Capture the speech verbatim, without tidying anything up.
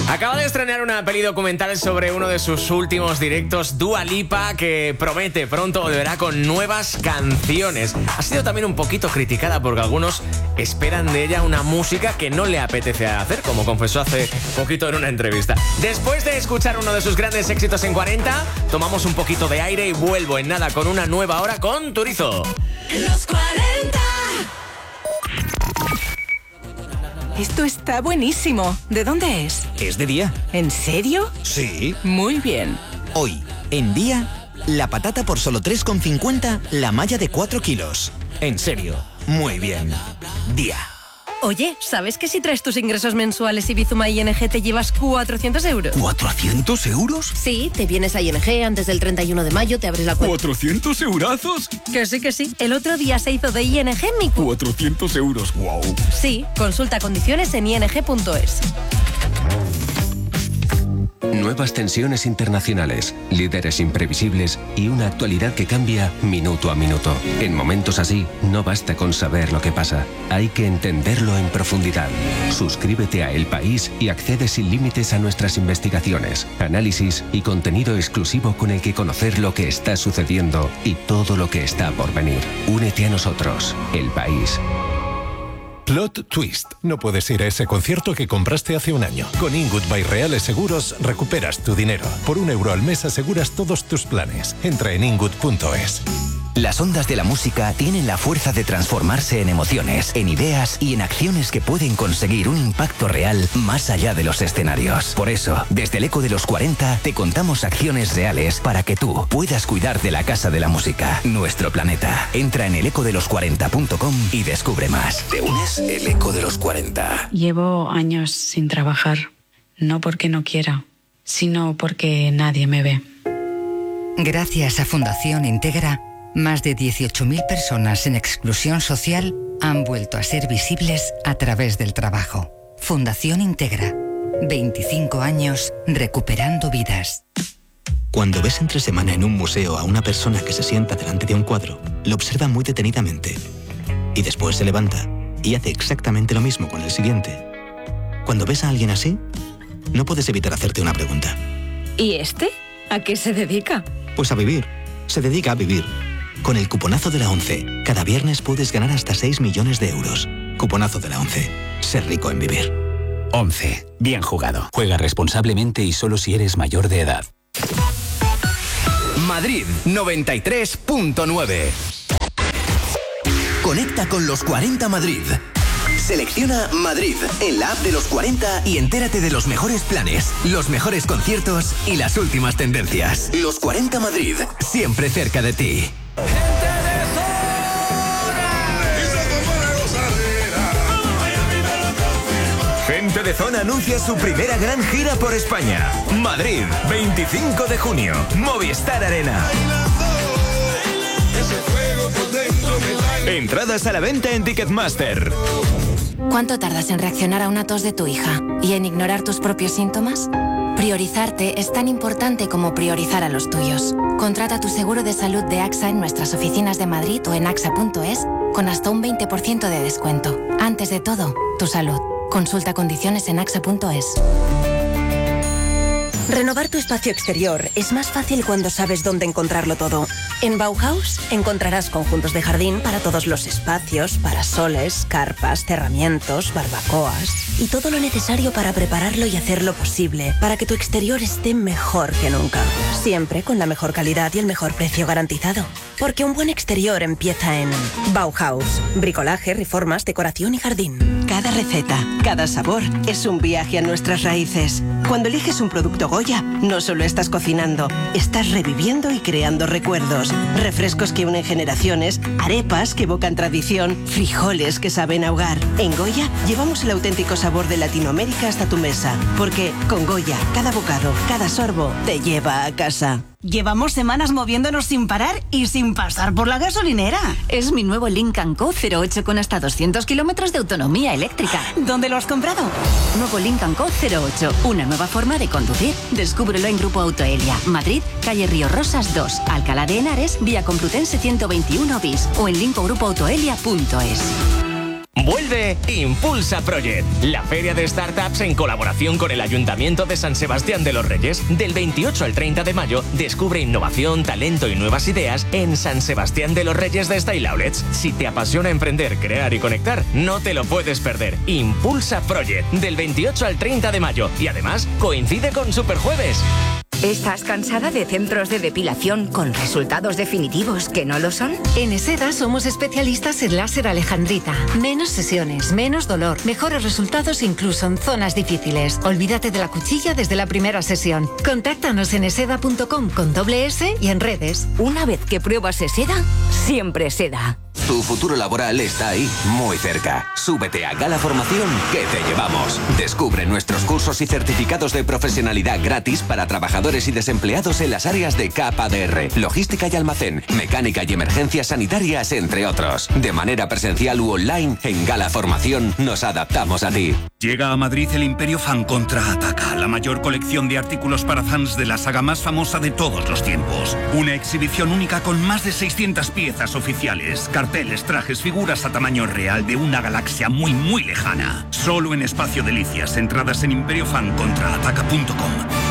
Acaba de estrenar una peli documental sobre uno de sus últimos directos, Dua Lipa, que promete pronto volverá con nuevas canciones. Ha sido también un poquito criticada porque algunos esperan de ella una música que no le apetece hacer, como confesó hace poquito en una entrevista. Después de escuchar uno de sus grandes éxitos en cuarenta, tomamos un poquito de aire y vuelvo en nada con una nueva hora con Turizo. Los cuarenta. Esto está buenísimo. ¿De dónde es? Es de Día. ¿En serio? Sí. Muy bien. Hoy, en Día, la patata por solo tres con cincuenta, la malla de cuatro kilos. En serio, muy bien. Día. Oye, ¿sabes que si traes tus ingresos mensuales y Bizuma I N G te llevas cuatrocientos euros? ¿cuatrocientos euros? Sí, te vienes a I N G antes del treinta y uno de mayo, te abres la cuenta. ¿cuatrocientos eurazos? Que sí, que sí. El otro día se hizo de I N G mi cu... cuatrocientos euros, wow. Sí, consulta condiciones en i n g punto es. Nuevas tensiones internacionales, líderes imprevisibles y una actualidad que cambia minuto a minuto. En momentos así, no basta con saber lo que pasa, hay que entenderlo en profundidad. Suscríbete a El País y accede sin límites a nuestras investigaciones, análisis y contenido exclusivo con el que conocer lo que está sucediendo y todo lo que está por venir. Únete a nosotros, El País. Plot Twist. No puedes ir a ese concierto que compraste hace un año. Con Ingood by Reales Seguros recuperas tu dinero. Por un euro al mes aseguras todos tus planes. Entra en ingood punto es. Las ondas de la música tienen la fuerza de transformarse en emociones, en ideas y en acciones que pueden conseguir un impacto real más allá de los escenarios. Por eso, desde el Eco de los cuarenta, te contamos acciones reales para que tú puedas cuidar de la Casa de la Música, nuestro planeta. Entra en el eco de los cuarenta punto com y descubre más. ¿Te unes? El Eco de los cuarenta. Llevo años sin trabajar, no porque no quiera, sino porque nadie me ve. Gracias a Fundación Integra, más de dieciocho mil personas en exclusión social han vuelto a ser visibles a través del trabajo. Fundación Integra. veinticinco años recuperando vidas. Cuando ves entre semana en un museo a una persona que se sienta delante de un cuadro, lo observa muy detenidamente. Y después se levanta y hace exactamente lo mismo con el siguiente. Cuando ves a alguien así, no puedes evitar hacerte una pregunta. ¿Y este? ¿A qué se dedica? Pues a vivir. Se dedica a vivir. Con el cuponazo de la ONCE, cada viernes puedes ganar hasta seis millones de euros. Cuponazo de la ONCE. Ser rico en vivir. ONCE. Bien jugado. Juega responsablemente y solo si eres mayor de edad. Madrid noventa y tres punto nueve. Conecta con los cuarenta Madrid. Selecciona Madrid en la app de los cuarenta y entérate de los mejores planes, los mejores conciertos y las últimas tendencias. Los cuarenta Madrid, siempre cerca de ti. Gente de Zona anuncia su primera gran gira por España. Madrid, veinticinco de junio, Movistar Arena. Entradas a la venta en Ticketmaster. ¿Cuánto tardas en reaccionar a una tos de tu hija y en ignorar tus propios síntomas? Priorizarte es tan importante como priorizar a los tuyos. Contrata tu seguro de salud de AXA en nuestras oficinas de Madrid o en axa punto es con hasta un veinte por ciento de descuento. Antes de todo, tu salud. Consulta condiciones en axa punto es. Renovar tu espacio exterior es más fácil cuando sabes dónde encontrarlo todo. En Bauhaus encontrarás conjuntos de jardín para todos los espacios, parasoles, carpas, cerramientos, barbacoas y todo lo necesario para prepararlo y hacerlo posible para que tu exterior esté mejor que nunca. Siempre con la mejor calidad y el mejor precio garantizado. Porque un buen exterior empieza en Bauhaus. Bricolaje, reformas, decoración y jardín. Cada receta, cada sabor es un viaje a nuestras raíces. Cuando eliges un producto Goya, no solo estás cocinando, estás reviviendo y creando recuerdos. Refrescos que unen generaciones, arepas que evocan tradición, frijoles que saben ahogar. En Goya llevamos el auténtico sabor de Latinoamérica hasta tu mesa. Porque con Goya, cada bocado, cada sorbo te lleva a casa. Llevamos semanas moviéndonos sin parar y sin pasar por la gasolinera. Es mi nuevo Lincoln Co cero ocho con hasta doscientos kilómetros de autonomía eléctrica. ¿Dónde lo has comprado? Nuevo Lincoln Co cero ocho, una nueva forma de conducir. Descúbrelo en Grupo Autoelia, Madrid, calle Río Rosas dos, Alcalá de Henares, vía Complutense ciento veintiuno bis o en lincoln grupo autoelia punto es. Vuelve Impulsa Project, la feria de startups en colaboración con el Ayuntamiento de San Sebastián de los Reyes. Del veintiocho al treinta de mayo, descubre innovación, talento y nuevas ideas en San Sebastián de los Reyes de Style Outlets. Si te apasiona emprender, crear y conectar, no te lo puedes perder. Impulsa Project, del veintiocho al treinta de mayo. Y además, coincide con Superjueves. ¿Estás cansada de centros de depilación con resultados definitivos que no lo son? En Eseda somos especialistas en láser alejandrita. Menos sesiones, menos dolor, mejores resultados incluso en zonas difíciles. Olvídate de la cuchilla desde la primera sesión. Contáctanos en eseda punto com con doble S y en redes. Una vez que pruebas Eseda, siempre Eseda. Tu futuro laboral está ahí, muy cerca. Súbete a Gala Formación que te llevamos. Descubre nuestros cursos y certificados de profesionalidad gratis para trabajadores y desempleados en las áreas de K P D R, logística y almacén, mecánica y emergencias sanitarias, entre otros. De manera presencial u online, en Gala Formación nos adaptamos a ti. Llega a Madrid el Imperio Fan Contraataca, la mayor colección de artículos para fans de la saga más famosa de todos los tiempos. Una exhibición única con más de seiscientas piezas oficiales, carteles, trajes, figuras a tamaño real de una galaxia muy muy lejana. Solo en Espacio Delicias, entradas en imperio fan contraataca punto com.